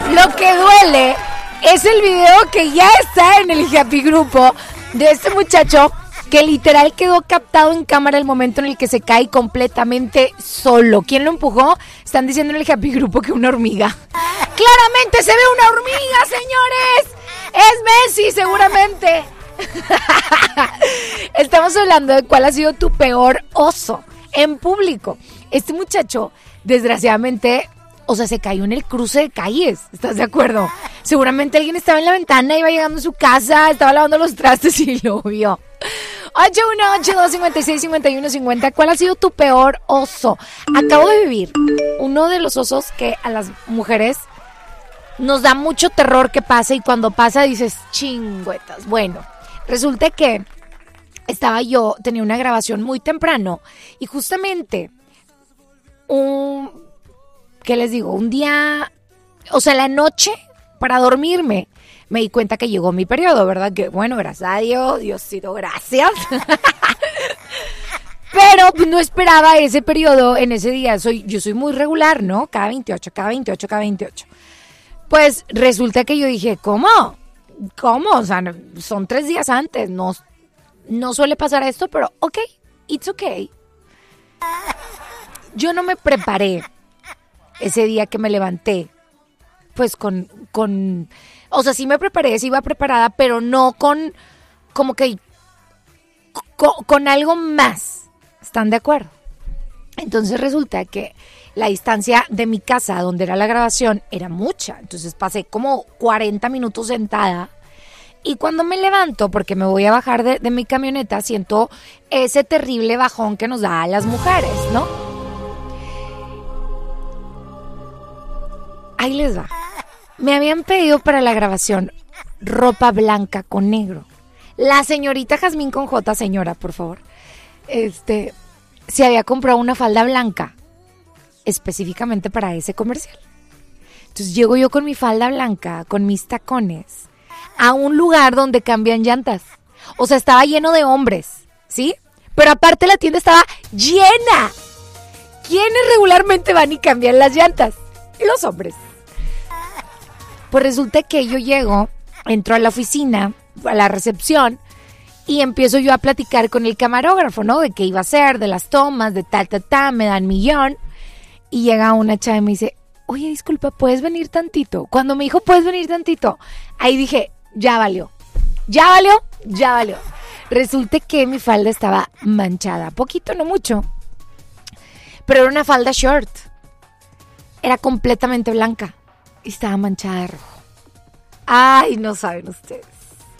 Lo que duele es el video que ya está en el Happy Grupo de este muchacho que literal quedó captado en cámara el momento en el que se cae completamente solo. ¿Quién lo empujó? Están diciendo en el Happy Grupo que una hormiga. ¡Claramente se ve una hormiga, señores! ¡Es Messi, seguramente! Estamos hablando de cuál ha sido tu peor oso en público. Este muchacho, desgraciadamente, o sea, se cayó en el cruce de calles. ¿Estás de acuerdo? Seguramente alguien estaba en la ventana, iba llegando a su casa, estaba lavando los trastes y lo vio. 818-256-5150. ¿Cuál ha sido tu peor oso? Acabo de vivir uno de los osos que a las mujeres nos da mucho terror que pase, y cuando pasa dices, chingüetas. Bueno, resulta que tenía una grabación muy temprano y justamente ¿qué les digo? Un día, o sea, la noche para dormirme, me di cuenta que llegó mi periodo, ¿verdad? Que bueno, gracias a Dios, Diosito, gracias. Pero no esperaba ese periodo en ese día. Yo soy muy regular, ¿no? Cada 28. Pues resulta que yo dije, ¿cómo? O sea, son 3 días antes. No suele pasar esto, pero ok, it's okay. Yo no me preparé ese día que me levanté, pues o sea, sí me preparé, sí iba preparada, pero no con algo más. ¿Están de acuerdo? Entonces resulta que la distancia de mi casa a donde era la grabación era mucha. Entonces pasé como 40 minutos sentada. Y cuando me levanto, porque me voy a bajar de mi camioneta, siento ese terrible bajón que nos da a las mujeres, ¿no? Ahí les va. Me habían pedido para la grabación ropa blanca con negro. La señorita Jazmín con J, señora, por favor, se había comprado una falda blanca específicamente para ese comercial. Entonces llego yo con mi falda blanca, con mis tacones, a un lugar donde cambian llantas. O sea, estaba lleno de hombres, ¿sí? Pero aparte la tienda estaba llena. ¿Quiénes regularmente van y cambian las llantas? Los hombres. Pues resulta que yo entro a la oficina, a la recepción, y empiezo yo a platicar con el camarógrafo, ¿no? De qué iba a ser, de las tomas, de tal, me dan millón. Y llega una chava y me dice, oye, disculpa, ¿puedes venir tantito? Cuando me dijo, ¿puedes venir tantito? Ahí dije, ya valió. Resulta que mi falda estaba manchada, poquito, no mucho, pero era una falda short. Era completamente blanca y estaba manchada de rojo. Ay, no saben ustedes.